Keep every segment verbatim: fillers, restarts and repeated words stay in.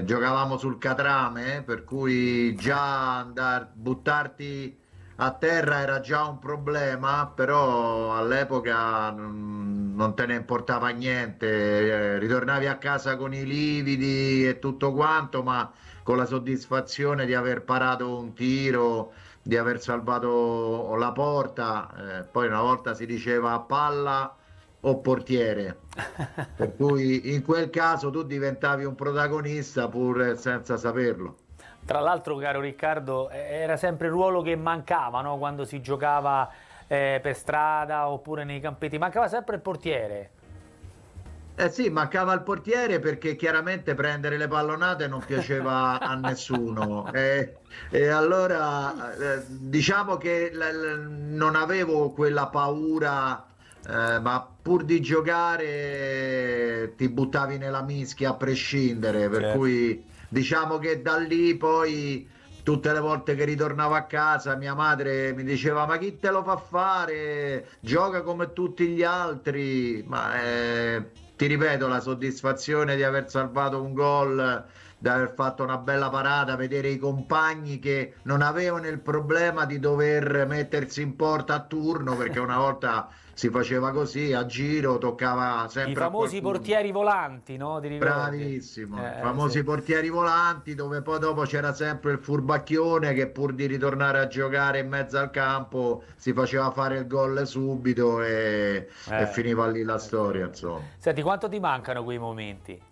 eh, giocavamo sul catrame, per cui già andar, buttarti a terra era già un problema, però all'epoca non, non te ne importava niente, eh, ritornavi a casa con i lividi e tutto quanto, ma con la soddisfazione di aver parato un tiro, di aver salvato la porta, eh, poi una volta si diceva palla o portiere. Per cui in quel caso tu diventavi un protagonista pur senza saperlo. Tra l'altro, caro Riccardo, eh, era sempre il ruolo che mancava, no? Quando si giocava eh, per strada oppure nei campetti, mancava sempre il portiere. Eh sì, mancava il portiere perché chiaramente prendere le pallonate non piaceva a nessuno. E, e allora eh, diciamo che l- l- non avevo quella paura, eh, ma pur di giocare ti buttavi nella mischia a prescindere. Per Certo. cui diciamo che da lì poi tutte le volte che ritornavo a casa, mia madre mi diceva: Ma chi te lo fa fare? Gioca come tutti gli altri. Ma eh, ti ripeto, la soddisfazione di aver salvato un gol, di aver fatto una bella parata, vedere i compagni che non avevano il problema di dover mettersi in porta a turno, perché una volta si faceva così, a giro, toccava I sempre a famosi qualcuno. portieri volanti, no? Ti ricordi? Bravissimo, i Eh, eh, sì. famosi portieri volanti dove poi dopo c'era sempre il furbacchione che pur di ritornare a giocare in mezzo al campo si faceva fare il gol subito e, e Eh, finiva lì la è storia, vero. insomma. Senti, quanto ti mancano quei momenti?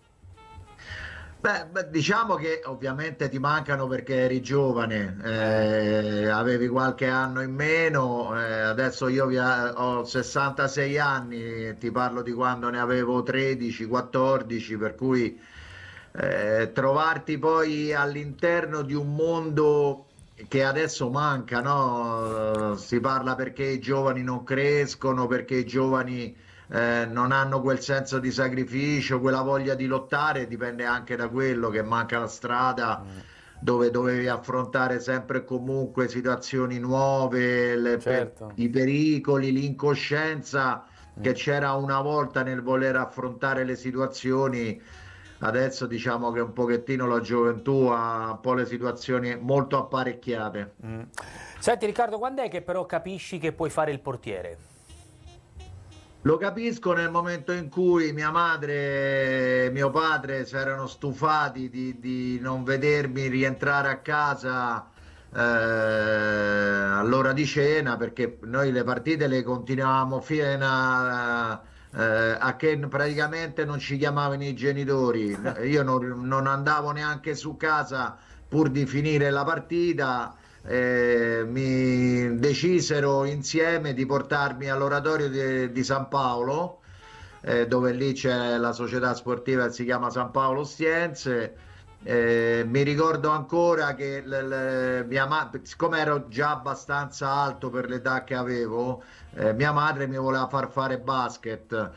Beh, beh, diciamo che ovviamente ti mancano perché eri giovane, Eh, eh, avevi qualche anno in meno, eh, adesso io via- ho sessantasei anni, ti parlo di quando ne avevo tredici, quattordici, per cui eh, trovarti poi all'interno di un mondo che adesso manca, no? Si parla perché i giovani non crescono, perché i giovani eh, non hanno quel senso di sacrificio, quella voglia di lottare, dipende anche da quello che manca la strada mm, dove dovevi affrontare sempre e comunque situazioni nuove, le pe- certo. i pericoli, l'incoscienza che Mm. c'era una volta nel voler affrontare le situazioni. Adesso diciamo che un pochettino la gioventù ha un po' le situazioni molto apparecchiate. Mm. Senti Riccardo, quando è che però capisci che puoi fare il portiere? Lo capisco nel momento in cui mia madre e mio padre si erano stufati di, di non vedermi rientrare a casa eh, all'ora di cena, perché noi le partite le continuavamo fino a, eh, a che praticamente non ci chiamavano i genitori. Io non, non andavo neanche su casa pur di finire la partita. Eh, mi decisero insieme di portarmi all'oratorio di, di San Paolo, eh, dove lì c'è la società sportiva che si chiama San Paolo Ostiense. Eh, mi ricordo ancora che l- l- mia ma- siccome ero già abbastanza alto per l'età che avevo, eh, mia madre mi voleva far fare basket.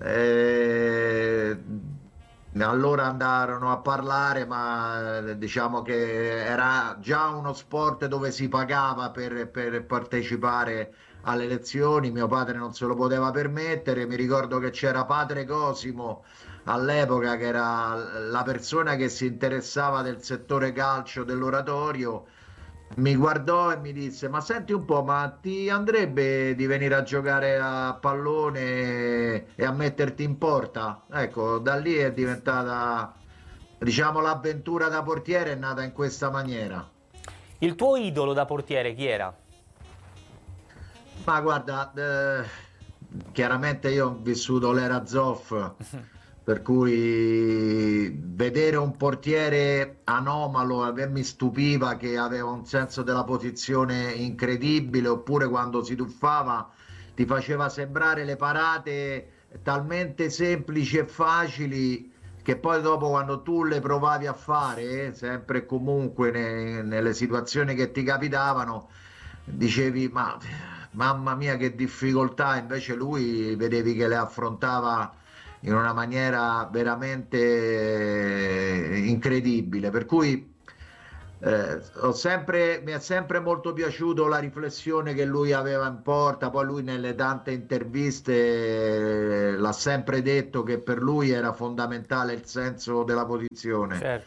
Eh, allora andarono a parlare, ma eh, diciamo che era già uno sport dove si pagava per, per partecipare alle lezioni. Mio padre non se lo poteva permettere. Mi ricordo che c'era padre Cosimo all'epoca, che era la persona che si interessava del settore calcio dell'oratorio. Mi guardò e mi disse: Ma senti un po', ma ti andrebbe di venire a giocare a pallone e a metterti in porta? Ecco, da lì è diventata, diciamo, l'avventura da portiere è nata in questa maniera. Il tuo idolo da portiere chi era? Ma guarda, eh, chiaramente io ho vissuto l'era Zoff, per cui vedere un portiere anomalo a me mi stupiva, che aveva un senso della posizione incredibile, oppure quando si tuffava ti faceva sembrare le parate talmente semplici e facili che poi dopo quando tu le provavi a fare, eh, sempre e comunque ne- nelle situazioni che ti capitavano, dicevi: Ma mamma mia, che difficoltà! Invece lui vedevi che le affrontava in una maniera veramente eh, incredibile. Per cui eh, ho sempre, mi è sempre molto piaciuto la riflessione che lui aveva in porta. Poi lui nelle tante interviste eh, l'ha sempre detto che per lui era fondamentale il senso della posizione. Certo.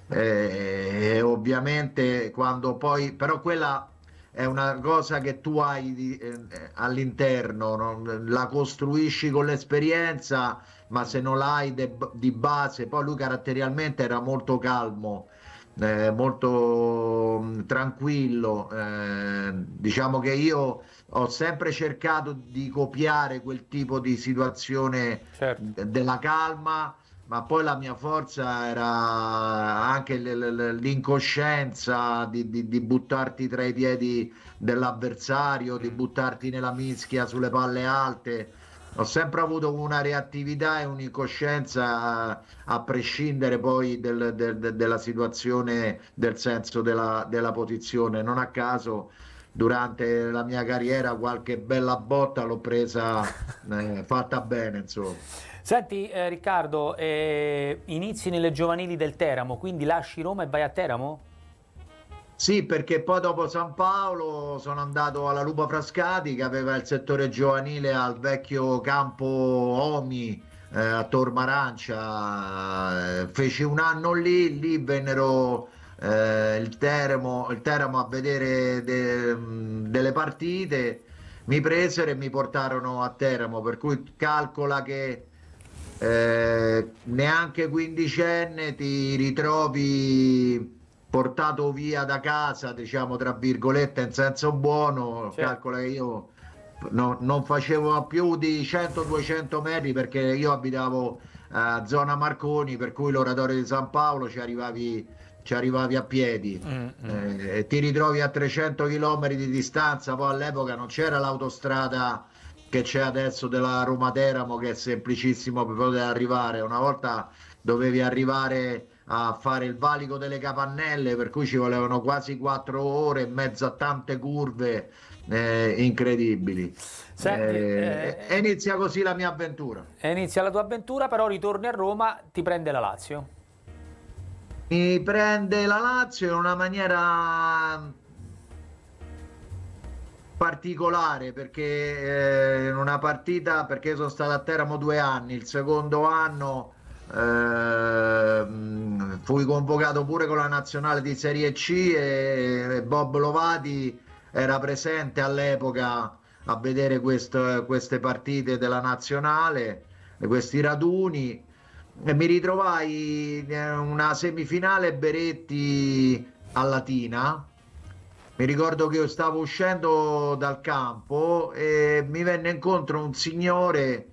e, e ovviamente quando poi, però quella è una cosa che tu hai di- eh, all'interno, no? La costruisci con l'esperienza, ma se non l'hai de- di base, poi lui caratterialmente era molto calmo, eh, molto mh, tranquillo. Eh, diciamo che io ho sempre cercato di copiare quel tipo di situazione Certo. della calma, ma poi la mia forza era anche l- l- l'incoscienza di, di- di buttarti tra i piedi dell'avversario, di Mm. buttarti nella mischia sulle palle alte. Ho sempre avuto una reattività e un'incoscienza a, a prescindere poi del- del- del- della situazione, del senso della, della posizione. Non a caso, durante la mia carriera, qualche bella botta l'ho presa, eh, fatta bene, insomma. Senti, eh, Riccardo, eh, inizi nelle giovanili del Teramo, quindi lasci Roma e vai a Teramo? Sì, perché poi dopo San Paolo sono andato alla Lupa Frascati che aveva il settore giovanile al vecchio campo Omi, eh, a Tor Marancia. Eh, feci un anno lì, lì vennero eh, il Teramo, il Teramo a vedere de- mh, delle partite, mi presero e mi portarono a Teramo, per cui calcola che eh, neanche quindicenne ti ritrovi portato via da casa, diciamo tra virgolette, in senso buono. Certo. Calcola che io no- non facevo più di cento duecento metri perché io abitavo a zona Marconi, per cui l'oratorio di San Paolo ci arrivavi, ci arrivavi a piedi. Mm, mm. Eh, e ti ritrovi a trecento chilometri di distanza, poi all'epoca non c'era l'autostrada che c'è adesso della Roma-Teramo, che è semplicissimo per poter arrivare. Una volta dovevi arrivare a fare il valico delle Capannelle, per cui ci volevano quasi quattro ore in mezzo a tante curve eh, incredibili. Senti, Eh, e eh, inizia così la mia avventura. inizia la tua avventura, però ritorni a Roma, ti prende la Lazio. Mi prende la Lazio in una maniera particolare perché eh, in una partita, perché io sono stato a Teramo due anni, il secondo anno ehm, fui convocato pure con la nazionale di Serie C e Bob Lovati era presente all'epoca a vedere queste, queste partite della nazionale, questi raduni, e mi ritrovai in una semifinale Beretti a Latina. Mi ricordo che io stavo uscendo dal campo e mi venne incontro un signore,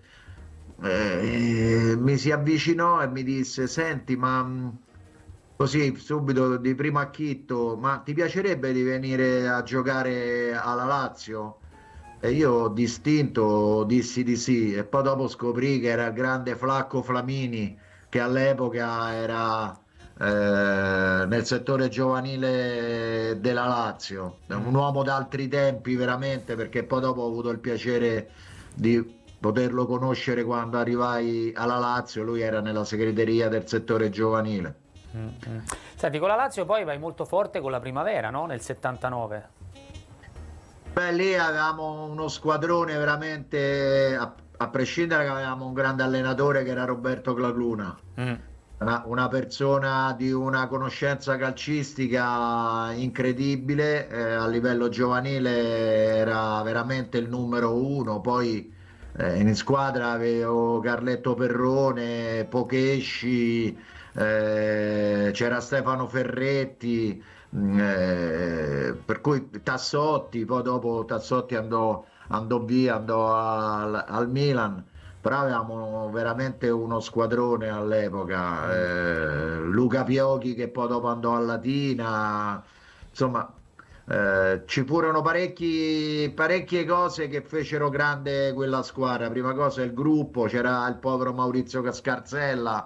eh, mi si avvicinò e mi disse: Senti, ma mh, così subito di primo acchitto, ma ti piacerebbe di venire a giocare alla Lazio? E io distinto dissi di sì, e poi dopo scoprì che era il grande Flacco Flamini, che all'epoca era eh, nel settore giovanile della Lazio, un Mm. uomo d'altri tempi veramente, perché poi dopo ho avuto il piacere di poterlo conoscere quando arrivai alla Lazio, lui era nella segreteria del settore giovanile. Mm, mm. Senti, con la Lazio poi vai molto forte con la Primavera, no? Nel settantanove. Beh, lì avevamo uno squadrone veramente, a, a prescindere che avevamo un grande allenatore che era Roberto Clagluna, Mm. una, una persona di una conoscenza calcistica incredibile, eh, a livello giovanile era veramente il numero uno, poi eh, in squadra avevo Carletto Perrone, Pocesci, eh, c'era Stefano Ferretti. Mm, eh, per cui Tassotti, poi dopo Tassotti andò, andò via, andò al, al Milan, però avevamo veramente uno squadrone all'epoca, Mm. eh, Luca Piocchi che poi dopo andò a Latina, insomma eh, ci furono parecchi, parecchie cose che fecero grande quella squadra. Prima cosa il gruppo, c'era il povero Maurizio Scarsella,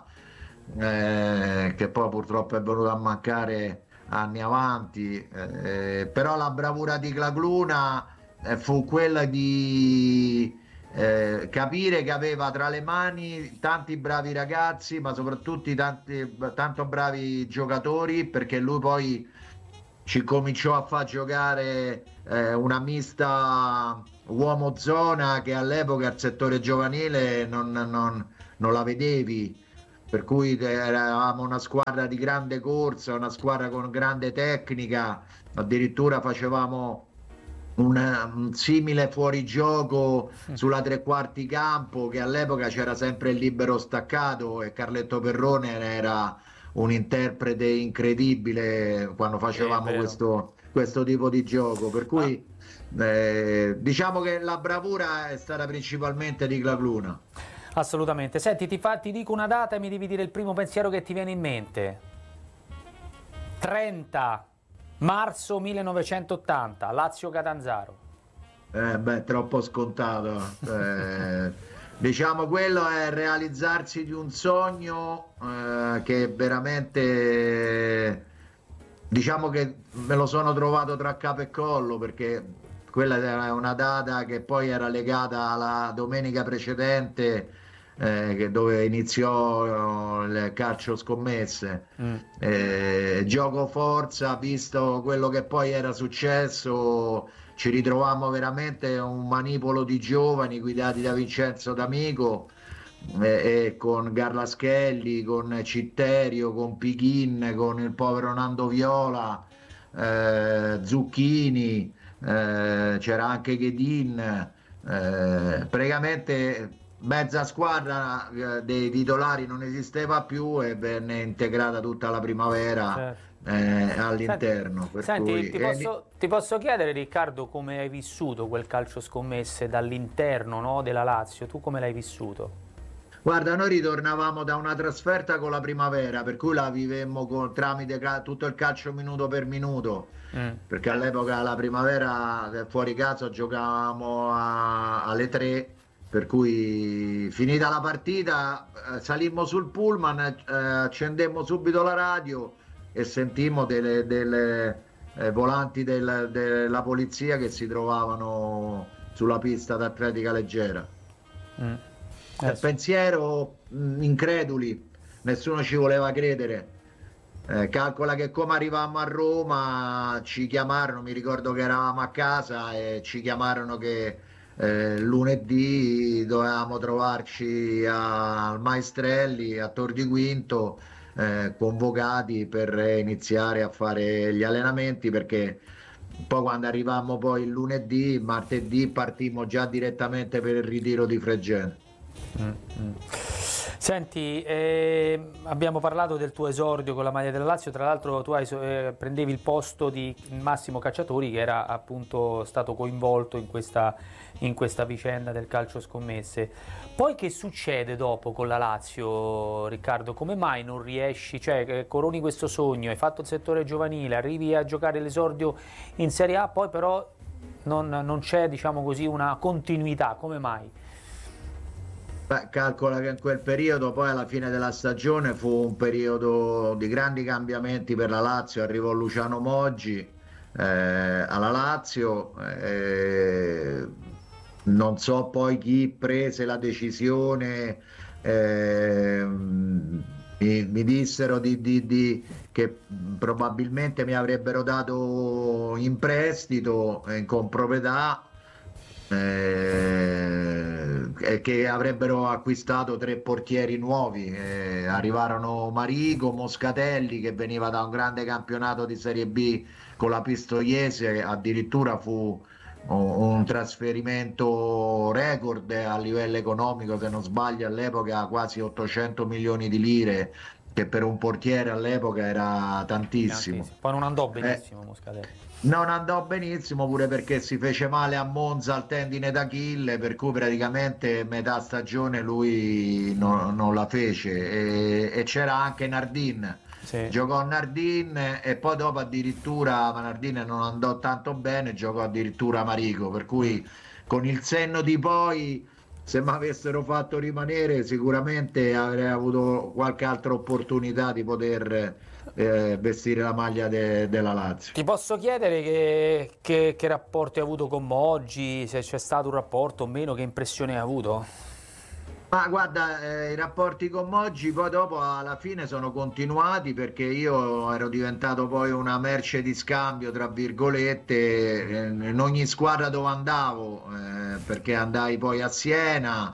eh, che poi purtroppo è venuto a mancare anni avanti, eh, però la bravura di Clagluna eh, fu quella di eh, capire che aveva tra le mani tanti bravi ragazzi, ma soprattutto tanti, tanto bravi giocatori, perché lui poi ci cominciò a far giocare eh, una mista uomo-zona che all'epoca il settore giovanile non, non- non la vedevi. per cui eravamo una squadra di grande corsa, una squadra con grande tecnica, addirittura facevamo un, un simile fuorigioco sulla tre quarti campo, che all'epoca c'era sempre il libero staccato e Carletto Perrone era un interprete incredibile quando Sì, è facevamo vero. questo, questo tipo di gioco, per Ma cui eh, diciamo che la bravura è stata principalmente di Glacluna. assolutamente. Senti, ti, fa- ti dico una data e mi devi dire il primo pensiero che ti viene in mente. trenta marzo millenovecentottanta, Lazio Catanzaro. Eh, beh, troppo scontato. Eh, diciamo, quello è realizzarsi di un sogno eh, che veramente, diciamo che me lo sono trovato tra capo e collo, perché quella era una data che poi era legata alla domenica precedente, eh, che- dove iniziò eh, il calcio scommesse. Mm. Eh, gioco forza, visto quello che poi era successo, ci ritrovammo veramente un manipolo di giovani guidati da Vincenzo D'Amico, eh, e con Garlaschelli, con Citterio, con Pichin, con il povero Nando Viola, eh, Zucchini, eh, c'era anche Ghedin, eh, praticamente mezza squadra eh, dei titolari non esisteva più e venne integrata tutta la primavera Certo. eh, Senti, all'interno. Per senti, cui, ti e- posso, ti posso chiedere, Riccardo, come hai vissuto quel calcio scommesse dall'interno, no, della Lazio? Tu come l'hai vissuto? Guarda, noi ritornavamo da una trasferta con la primavera, per cui la vivemmo con- tramite ca- tutto il calcio minuto per minuto, Mm. perché all'epoca la primavera eh, fuori casa giocavamo a- alle tre, per cui finita la partita eh, salimmo sul pullman, eh, accendemmo subito la radio e sentimmo delle, delle, eh, volanti del- della polizia che si trovavano sulla pista d'atletica leggera. Mm. Eh, Eh, sì. pensiero mh, increduli, nessuno ci voleva credere. Eh, calcola che come arrivammo a Roma ci chiamarono, mi ricordo che eravamo a casa e ci chiamarono che eh, lunedì dovevamo trovarci a- al Maestrelli a Tor di Quinto, eh, convocati per iniziare a fare gli allenamenti, perché poi quando arrivammo poi il lunedì, martedì partimmo già direttamente per il ritiro di Fregene. Mm, mm. Senti, eh, abbiamo parlato del tuo esordio con la maglia della Lazio, tra l'altro tu hai, eh, prendevi il posto di Massimo Cacciatori, che era appunto stato coinvolto in questa, in questa vicenda del calcio scommesse. Poi che succede dopo con la Lazio, Riccardo? Come mai non riesci, cioè eh, coroni questo sogno, hai fatto il settore giovanile, arrivi a giocare l'esordio in Serie A, poi però non, non c'è, diciamo così, una continuità, come mai? Beh, calcola che in quel periodo, poi alla fine della stagione, fu un periodo di grandi cambiamenti per la Lazio. Arrivò Luciano Moggi eh, alla Lazio, eh, non so poi chi prese la decisione, eh, mi, mi dissero di, di- di- che probabilmente mi avrebbero dato in prestito, eh, in comproprietà, eh, e che avrebbero acquistato tre portieri nuovi. Eh, arrivarono Marigo, Moscatelli, che veniva da un grande campionato di Serie B con la Pistoiese, addirittura fu un, un trasferimento record a livello economico, se non sbaglio all'epoca quasi ottocento milioni di lire, che per un portiere all'epoca era tantissimo. Tantissimo. Poi non andò Eh, benissimo Moscatelli. non andò benissimo pure perché si fece male a Monza al tendine d'Achille, per cui praticamente metà stagione lui Mm. no- non la fece. E, e c'era anche Nardin, Sì. giocò Nardin e poi dopo addirittura, ma Nardin non andò tanto bene, giocò addirittura Marico, per Mm. cui con il senno di poi, se mi avessero fatto rimanere, sicuramente avrei avuto qualche altra opportunità di poter eh, vestire la maglia de- della Lazio. Ti posso chiedere che, che- che rapporti hai avuto con Moggi, se c'è stato un rapporto o meno, che impressione hai avuto? Ma guarda, eh, i rapporti con Moggi poi dopo alla fine sono continuati, perché io ero diventato poi una merce di scambio, tra virgolette, eh, in ogni squadra dove andavo, eh, perché andai poi a Siena,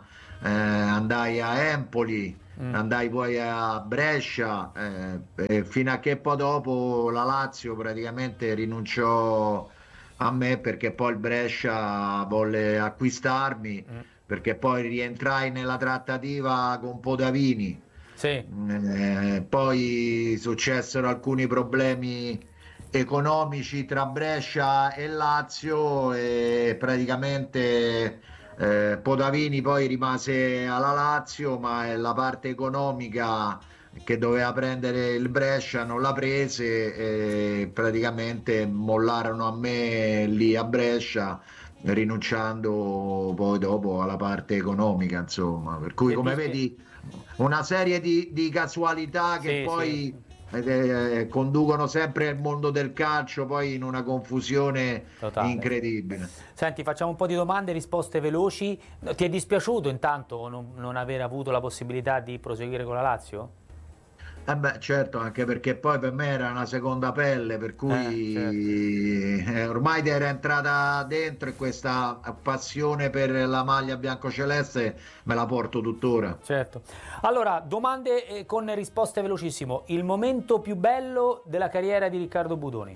eh, andai a Empoli, Mm. andai poi a Brescia, eh, e fino a che poi dopo la Lazio praticamente rinunciò a me perché poi il Brescia volle acquistarmi, Mm. perché poi rientrai nella trattativa con Podavini. Sì. Eh, poi successero alcuni problemi economici tra Brescia e Lazio e praticamente eh, Podavini poi rimase alla Lazio, ma la parte economica che doveva prendere il Brescia non l'ha prese e praticamente mollarono a me lì a Brescia, rinunciando poi dopo alla parte economica, insomma. Per cui, Ti è come dispia- vedi, una serie di, di casualità che Sì, sì, poi eh, conducono sempre il mondo del calcio poi in una confusione totale. incredibile. Senti, facciamo un po' di domande e risposte veloci. Ti è dispiaciuto intanto non, non aver avuto la possibilità di proseguire con la Lazio? Eh beh, certo, anche perché poi per me era una seconda pelle, per Eh, certo. cui eh, ormai era entrata dentro e questa passione per la maglia biancoceleste me la porto tuttora. Certo. Allora, domande eh, con risposte velocissimo. Il momento più bello della carriera di Riccardo Budoni?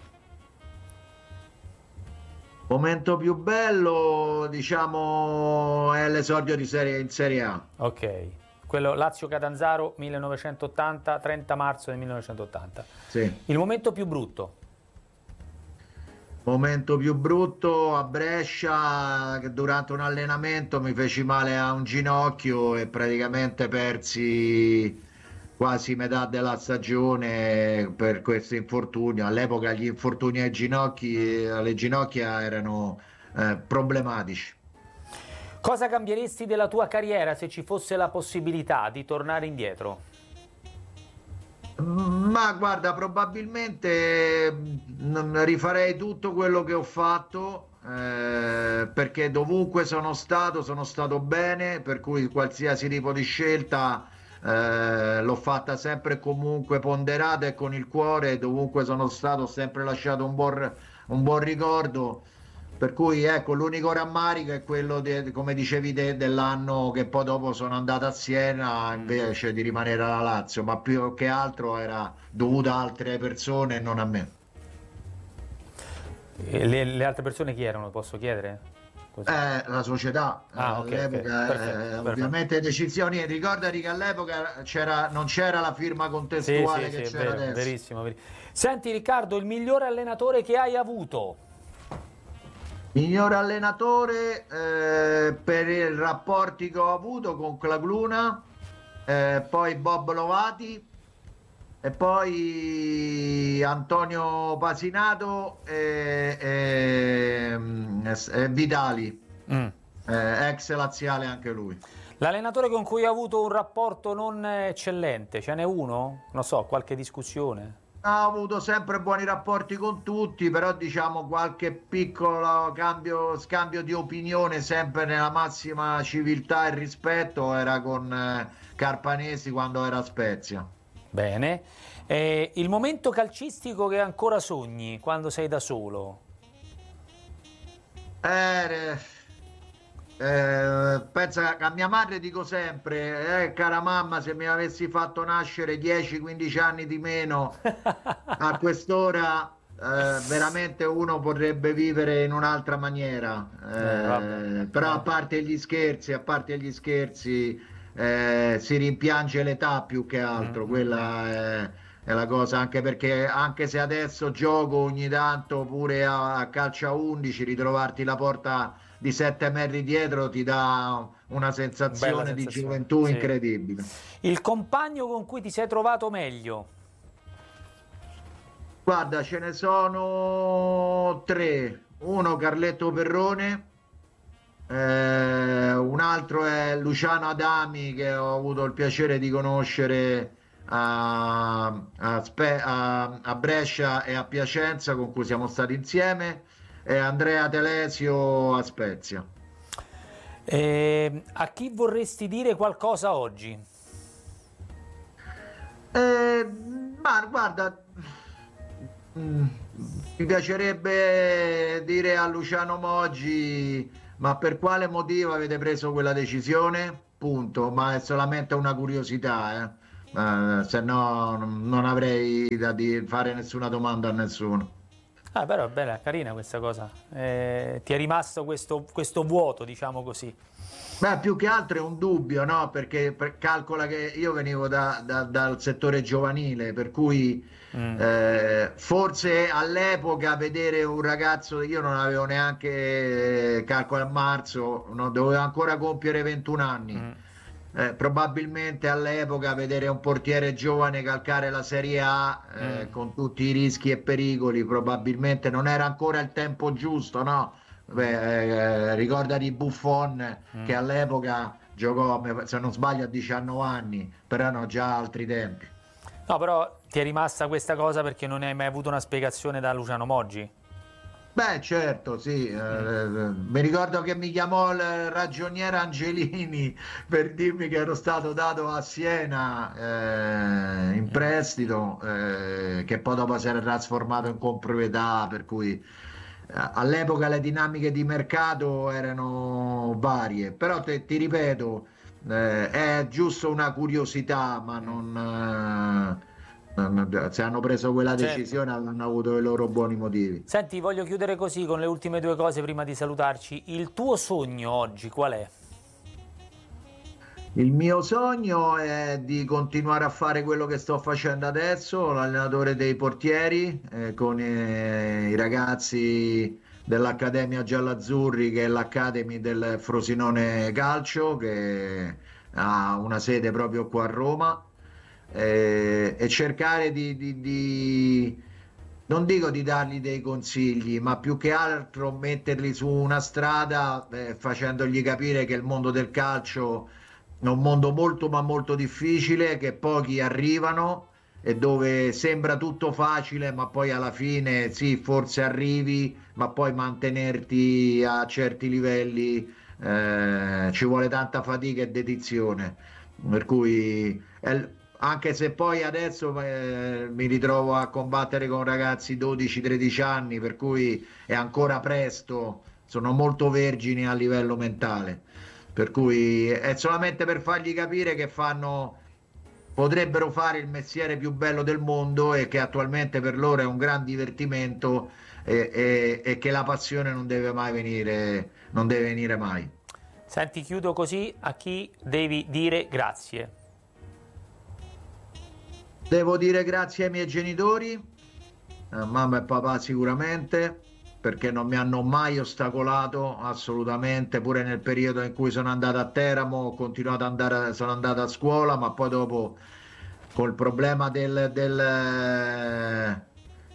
Momento più bello, diciamo, è l'esordio di serie, in Serie A. Ok. Quello Lazio-Catanzaro millenovecentottanta, trenta marzo del millenovecentottanta. Sì. Il momento più brutto? Momento più brutto a Brescia, che durante un allenamento mi feci male a un ginocchio e praticamente persi quasi metà della stagione per questo infortunio. All'epoca gli infortuni ai ginocchi, alle ginocchia erano eh, problematici. Cosa cambieresti della tua carriera se ci fosse la possibilità di tornare indietro? Ma guarda, probabilmente mm, rifarei tutto quello che ho fatto, eh, perché dovunque sono stato, sono stato bene, per cui qualsiasi tipo di scelta eh, l'ho fatta sempre e comunque ponderata e con il cuore, dovunque sono stato ho sempre lasciato un buon, un buon ricordo. Per cui ecco, l'unico rammarico è quello, de- come dicevi te, dell'anno che poi dopo sono andato a Siena Mm. invece di rimanere alla Lazio, ma più che altro era dovuto a altre persone e non a me. E Le, le altre persone chi erano? Posso chiedere? Così. Eh, la società eh, Ah, ok, ok. all'epoca, Perfetto, eh, perfetto. ovviamente decisioni, ricordati che all'epoca c'era, non c'era la firma Sì, contestuale sì, che sì, è c'era vero, adesso. verissimo, verissimo. Senti Riccardo, il migliore allenatore che hai avuto? Miglior allenatore eh, per i rapporti che ho avuto con Clagluna, eh, poi Bob Lovati. E poi Antonio Pasinato e, e- e Vitali, Mm. eh, ex laziale anche lui. L'allenatore con cui hai avuto un rapporto non eccellente, ce n'è uno? Non so, qualche discussione? Ha avuto sempre buoni rapporti con tutti, però diciamo qualche piccolo cambio, scambio di opinione, sempre nella massima civiltà e rispetto, era con eh, Carpanesi quando era a Spezia. Bene. Eh, il momento calcistico che ancora sogni quando sei da solo? Eh, eh, pensa che a mia madre dico sempre, eh, cara mamma, se mi avessi fatto nascere dieci quindici anni di meno a quest'ora, eh, veramente uno potrebbe vivere in un'altra maniera. Eh, vabbè. Eh, però a Eh. parte gli scherzi, a parte gli scherzi, eh, si rimpiange l'età più che Mm, altro, mm, mm. quella è, è la cosa, anche perché anche se adesso gioco ogni tanto pure a, a calcio a undici, ritrovarti la porta di sette metri dietro ti dà una Bella sensazione di sensazione, gioventù sì. incredibile. Il compagno con cui ti sei trovato meglio? Guarda, ce ne sono tre. Uno Carletto Perrone, eh, un altro è Luciano Adami che ho avuto il piacere di conoscere a, a Spe- a- a Brescia e a Piacenza, con cui siamo stati insieme, e Andrea Telesio a Spezia. Eh, a chi vorresti dire qualcosa oggi? Eh, ma guarda, mm, mi piacerebbe dire a Luciano Moggi, ma per quale motivo avete preso quella decisione? punto, ma è solamente una curiosità, eh. Eh, se no non non avrei da di- fare nessuna domanda a nessuno. Ah, però è bella, carina questa cosa. Eh, ti è rimasto questo, questo vuoto, diciamo così. Beh, più che altro è un dubbio, no? Perché per- calcola che io venivo da- da- dal settore giovanile, per cui Mm, eh, forse all'epoca vedere un ragazzo, io non avevo neanche, eh, calcola a marzo, no, dovevo ancora compiere ventuno anni. mm, Eh, probabilmente all'epoca vedere un portiere giovane calcare la Serie A mm. eh, con tutti i rischi e pericoli, probabilmente non era ancora il tempo giusto, no? Beh, eh, ricordati Buffon che all'epoca giocò, se non sbaglio, a diciannove anni, però erano già altri tempi. No, però ti è rimasta questa cosa perché non hai mai avuto una spiegazione da Luciano Moggi. Beh, certo, sì. Eh, Mm, eh, mi ricordo che mi chiamò il ragioniere Angelini per dirmi che ero stato dato a Siena eh, in mm. prestito, eh, che poi dopo si era trasformato in comproprietà, per cui eh, all'epoca le dinamiche di mercato erano varie, però te- ti ripeto, eh, è giusto una curiosità, ma non... eh, non- se hanno preso quella Certo. decisione hanno avuto i loro buoni motivi. Senti, voglio chiudere così con le ultime due cose prima di salutarci. Il tuo sogno oggi qual è? Il mio sogno è di continuare a fare quello che sto facendo adesso, l'allenatore dei portieri, eh, con eh, i ragazzi dell'Accademia Giallazzurri, che è l'Academy del Frosinone Calcio, che ha una sede proprio qua a Roma, eh, e cercare di, di- di- non dico di dargli dei consigli, ma più che altro metterli su una strada, eh, facendogli capire che il mondo del calcio è un mondo molto ma molto difficile, che pochi arrivano e dove sembra tutto facile, ma poi alla fine sì, forse arrivi, ma poi mantenerti a certi livelli eh, ci vuole tanta fatica e dedizione. Per cui è- anche se poi adesso eh, mi ritrovo a combattere con ragazzi dodici tredici anni, per cui è ancora presto, sono molto vergini a livello mentale. Per cui è solamente per fargli capire che fanno, potrebbero fare il mestiere più bello del mondo e che attualmente per loro è un gran divertimento e, e- e che la passione non deve mai venire, non deve venire mai. Senti, chiudo così, a chi devi dire grazie? Devo dire grazie ai miei genitori, eh, mamma e papà sicuramente, perché non mi hanno mai ostacolato assolutamente, pure nel periodo in cui sono andato a Teramo, ho continuato ad andare, sono andato a scuola, ma poi dopo col problema del, del, eh,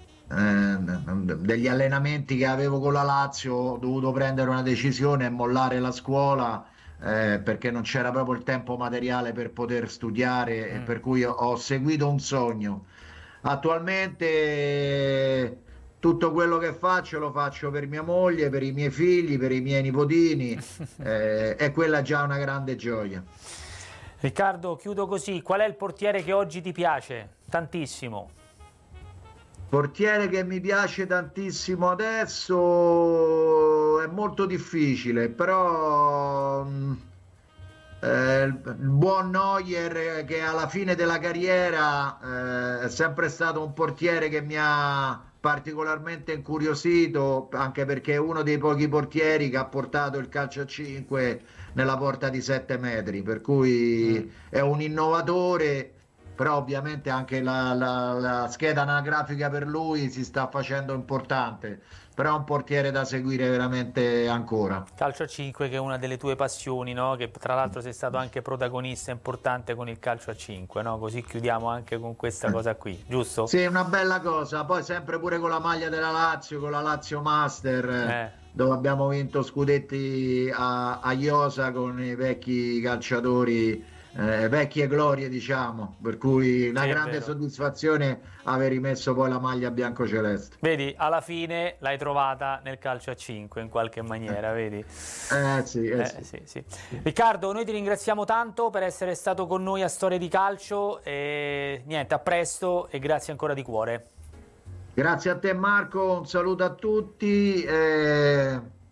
degli allenamenti che avevo con la Lazio, ho dovuto prendere una decisione e mollare la scuola. Eh, perché non c'era proprio il tempo materiale per poter studiare e Mm. per cui ho, ho seguito un sogno. Attualmente eh, tutto quello che faccio lo faccio per mia moglie, per i miei figli, per i miei nipotini, eh, e quella è già una grande gioia. Riccardo, chiudo così. Qual è il portiere che oggi ti piace? Tantissimo. Portiere che mi piace tantissimo adesso è molto difficile, però mh, eh, il, il buon Neuer, eh, che alla fine della carriera eh, è sempre stato un portiere che mi ha particolarmente incuriosito, anche perché è uno dei pochi portieri che ha portato il calcio a cinque nella porta di sette metri, per Mm. cui è un innovatore. Però ovviamente anche la, la- la scheda anagrafica per lui si sta facendo importante, però è un portiere da seguire veramente ancora. Calcio a cinque che è una delle tue passioni, no? Che tra l'altro sei stato anche protagonista importante con il calcio a cinque, no? Così chiudiamo anche con questa cosa qui, giusto? Sì, è una bella cosa. Poi sempre pure con la maglia della Lazio, con la Lazio Master, eh, Eh, dove abbiamo vinto scudetti a, a Iosa con i vecchi calciatori, eh, vecchie glorie, diciamo. Per cui sì, una è grande vero. soddisfazione aver rimesso poi la maglia biancoceleste. Vedi, alla fine l'hai trovata nel calcio a cinque in qualche maniera, vedi? Eh sì, eh Eh, sì. sì, sì. Riccardo, noi ti ringraziamo tanto per essere stato con noi a Storie di Calcio e niente, a presto e grazie ancora di cuore. Grazie a te Marco, un saluto a tutti. eh,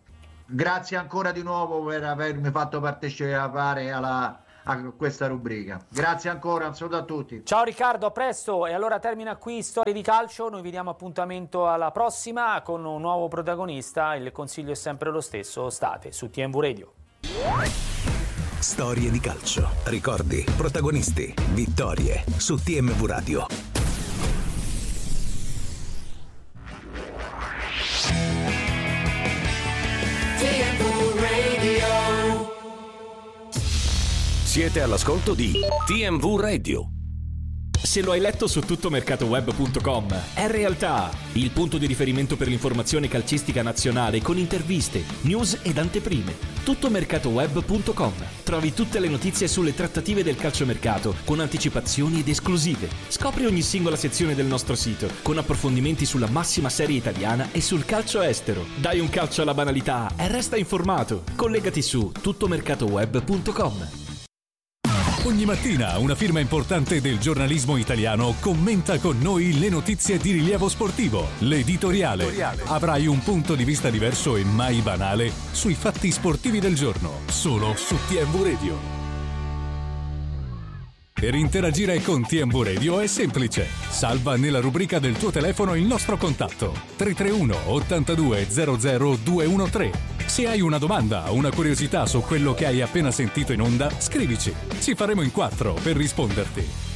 grazie ancora di nuovo per avermi fatto partecipare alla, a questa rubrica. Grazie ancora, un saluto a tutti. Ciao Riccardo, a presto. E allora termina qui Storie di Calcio. Noi vi diamo appuntamento alla prossima con un nuovo protagonista. Il consiglio è sempre lo stesso: state su T M V Radio. Storie di calcio, ricordi, protagonisti, vittorie su T M V Radio. T M V Radio. Siete all'ascolto di T M V Radio. Se lo hai letto su tuttomercatoweb punto com, è realtà, il punto di riferimento per l'informazione calcistica nazionale con interviste, news ed anteprime. tuttomercatoweb punto com. Trovi tutte le notizie sulle trattative del calciomercato con anticipazioni ed esclusive. Scopri ogni singola sezione del nostro sito con approfondimenti sulla massima serie italiana e sul calcio estero. Dai un calcio alla banalità e resta informato. Collegati su tuttomercatoweb punto com. Ogni mattina una firma importante del giornalismo italiano commenta con noi le notizie di rilievo sportivo. L'editoriale. Avrai un punto di vista diverso e mai banale sui fatti sportivi del giorno, solo su T M V Radio. Per interagire con T M V Radio è semplice. Salva nella rubrica del tuo telefono il nostro contatto tre tre uno ottantadue zero zero due uno tre. Se hai una domanda o una curiosità su quello che hai appena sentito in onda, scrivici. Ci faremo in quattro per risponderti.